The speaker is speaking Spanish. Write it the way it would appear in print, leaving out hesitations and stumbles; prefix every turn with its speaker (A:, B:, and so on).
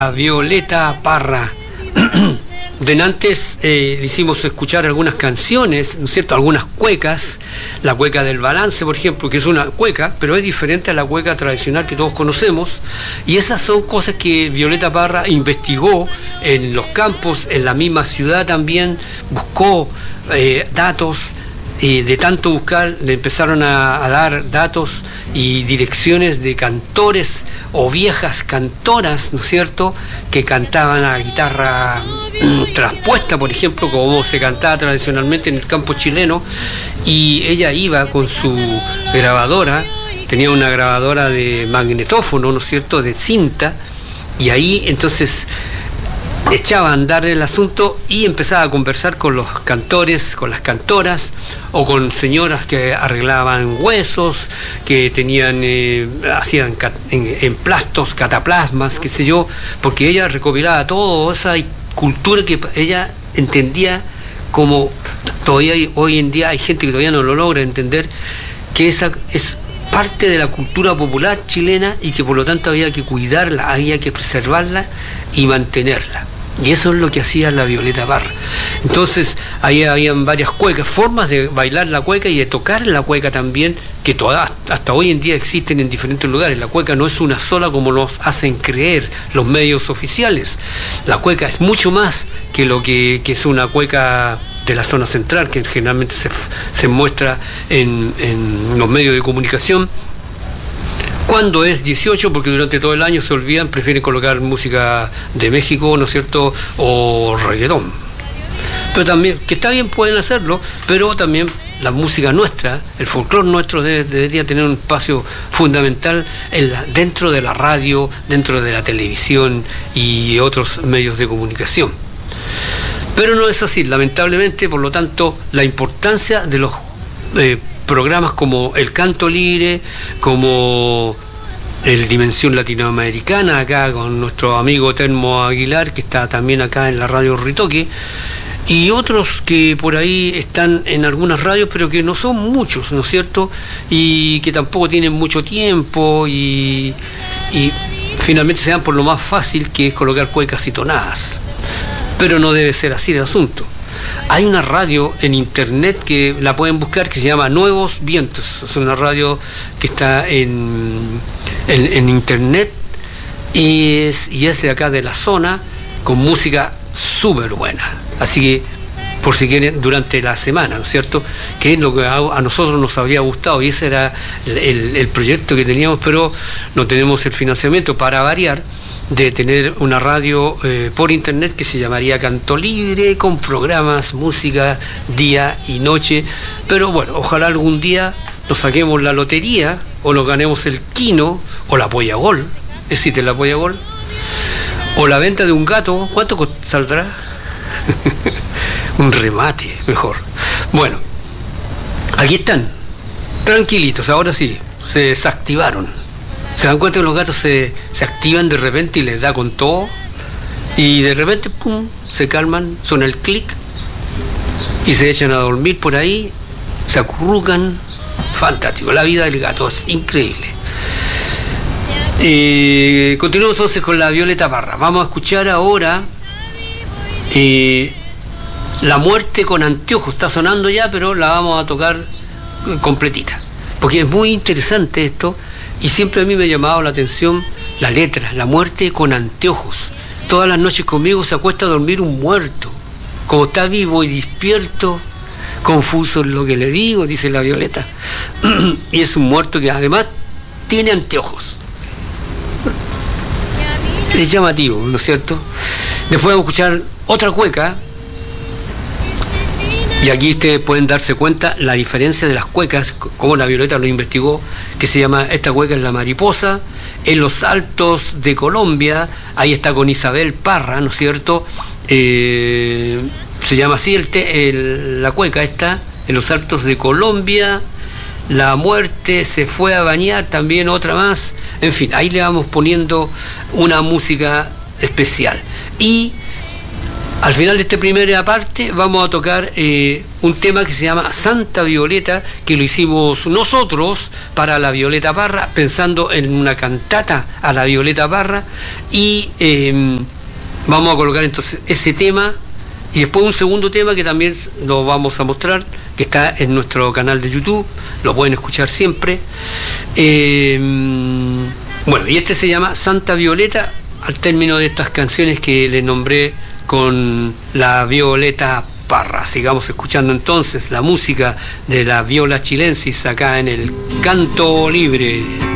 A: Violeta Parra. Denantes le hicimos escuchar algunas canciones, ¿no es cierto? Algunas cuecas, la cueca del balance, por ejemplo, que es una cueca, pero es diferente a la cueca tradicional que todos conocemos, y esas son cosas que Violeta Parra investigó en los campos, en la misma ciudad también, buscó datos. De tanto buscar, le empezaron a dar datos y direcciones de cantores o viejas cantoras, ¿no es cierto?, que cantaban a guitarra traspuesta, por ejemplo, como se cantaba tradicionalmente en el campo chileno, y ella iba con su grabadora, tenía una grabadora de magnetófono, ¿no es cierto?, de cinta, y ahí entonces echaba a andar el asunto y empezaba a conversar con los cantores, con las cantoras, o con señoras que arreglaban huesos, que tenían, hacían emplastos, cataplasmas, qué sé yo, porque ella recopilaba toda esa cultura que ella entendía, como todavía hoy en día hay gente que todavía no lo logra entender, que esa es parte de la cultura popular chilena y que por lo tanto había que cuidarla, había que preservarla y mantenerla. Y eso es lo que hacía la Violeta Parra. Entonces ahí habían varias cuecas, formas de bailar la cueca y de tocar la cueca también, que hasta hoy en día existen en diferentes lugares. La cueca no es una sola como nos hacen creer los medios oficiales. La cueca es mucho más que lo que es una cueca de la zona central, que generalmente se muestra en los medios de comunicación. Cuando es 18, porque durante todo el año se olvidan, prefieren colocar música de México, ¿no es cierto?, o reggaetón. Pero también, que está bien, pueden hacerlo, pero también la música nuestra, el folclore nuestro debería tener un espacio fundamental dentro de la radio, dentro de la televisión y otros medios de comunicación. Pero no es así, lamentablemente, por lo tanto, la importancia de los programas como el Canto Libre, como el Dimensión Latinoamericana, acá con nuestro amigo Termo Aguilar, que está también acá en la radio Ritoque, y otros que por ahí están en algunas radios, pero que no son muchos, ¿no es cierto?, y que tampoco tienen mucho tiempo y finalmente se dan por lo más fácil, que es colocar cuecas y tonadas. Pero no debe ser así el asunto. Hay una radio en internet que la pueden buscar, que se llama Nuevos Vientos. Es una radio que está en internet y es de acá de la zona, con música súper buena. Así que, por si quieren, durante la semana, ¿no es cierto?, que es lo que a nosotros nos habría gustado, y ese era el proyecto que teníamos, pero no tenemos el financiamiento para variar, de tener una radio por internet que se llamaría Canto Libre, con programas, música, día y noche. Pero bueno, ojalá algún día nos saquemos la lotería, o nos ganemos el quino, o la polla gol. ¿Existe la polla gol? O la venta de un gato. ¿Cuánto saldrá? Un remate, mejor. Bueno, aquí están, tranquilitos, ahora sí, se desactivaron. Se dan cuenta que los gatos se activan de repente y les da con todo, y de repente, pum, se calman, suena el clic y se echan a dormir por ahí, se acurrucan. Fantástico, la vida del gato es increíble. Continuamos entonces con la Violeta Parra. Vamos a escuchar ahora La Muerte con Anteojos. Está sonando ya, pero la vamos a tocar completita, porque es muy interesante esto. Y siempre a mí me ha llamado la atención la letra, La Muerte con Anteojos. Todas las noches conmigo se acuesta a dormir un muerto, como está vivo y despierto, confuso en lo que le digo, dice la Violeta. Y es un muerto que además tiene anteojos. Es llamativo, ¿no es cierto? Después vamos a escuchar otra cueca. Y aquí ustedes pueden darse cuenta la diferencia de las cuecas, como la Violeta lo investigó, que se llama, esta cueca es La Mariposa, en los Altos de Colombia. Ahí está con Isabel Parra, ¿no es cierto? Se llama así la cueca esta, en los Altos de Colombia. La Muerte se fue a bañar, también otra más. En fin, ahí le vamos poniendo una música especial. Y Al final de esta primera parte vamos a tocar un tema que se llama Santa Violeta, que lo hicimos nosotros para la Violeta Parra, pensando en una cantata a la Violeta Parra, y vamos a colocar entonces ese tema y después un segundo tema que también lo vamos a mostrar, que está en nuestro canal de YouTube, lo pueden escuchar siempre. Bueno, y este se llama Santa Violeta, al término de estas canciones que les nombré con la Violeta Parra. Sigamos escuchando entonces la música de la viola chilensis acá en el Canto Libre.